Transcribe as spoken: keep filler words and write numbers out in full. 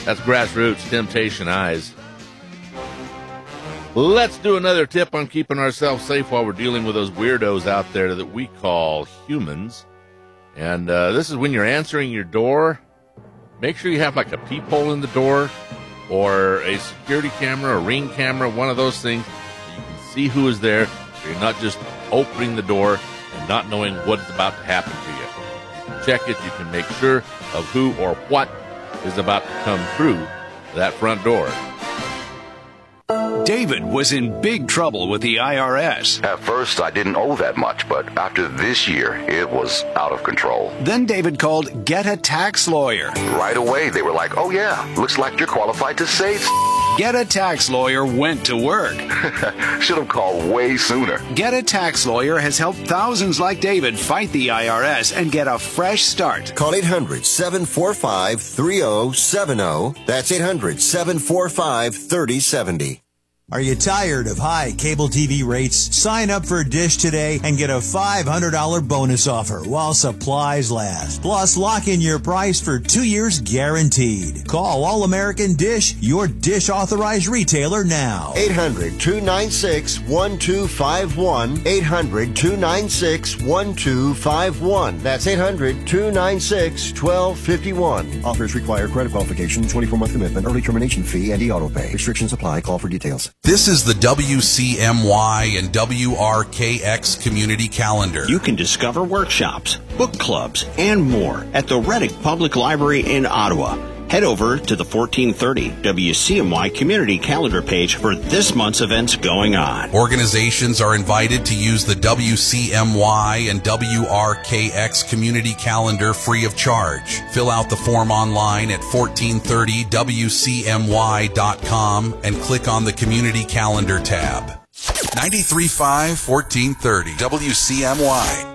That's Grassroots, Temptation Eyes. Let's do another tip on keeping ourselves safe while we're dealing with those weirdos out there that we call humans. And uh, this is when you're answering your door. Make sure you have like a peephole in the door or a security camera, a ring camera, one of those things. So you can see who is there. So you're not just opening the door and not knowing what's about to happen to you. You can check it. You can make sure of who or what is about to come through that front door. David was in big trouble with the I R S. At first, I didn't owe that much, but after this year, it was out of control. Then David called Get a Tax Lawyer. Right away, they were like, oh yeah, looks like you're qualified to save. Get a Tax Lawyer went to work. Should have called way sooner. Get a Tax Lawyer has helped thousands like David fight the I R S and get a fresh start. Call eight hundred, seven four five, three zero seven zero. That's eight hundred, seven four five, three zero seven zero. Are you tired of high cable T V rates? Sign up for Dish today and get a five hundred dollars bonus offer while supplies last. Plus, lock in your price for two years guaranteed. Call All-American Dish, your Dish authorized retailer now. eight hundred, two nine six, one two five one. eight hundred, two nine six, one two five one. That's eight hundred, two nine six, one two five one. Offers require credit qualification, twenty-four month commitment, early termination fee, and e-auto pay. Restrictions apply. Call for details. This is the W C M Y and W R K X Community Calendar. You can discover workshops, book clubs, and more at the Reddick Public Library in Ottawa. Head over to the fourteen thirty W C M Y Community Calendar page for this month's events going on. Organizations are invited to use the W C M Y and W R K X Community Calendar free of charge. Fill out the form online at fourteen thirty W C M Y dot com and click on the Community Calendar tab. ninety-three point five, fourteen thirty W C M Y.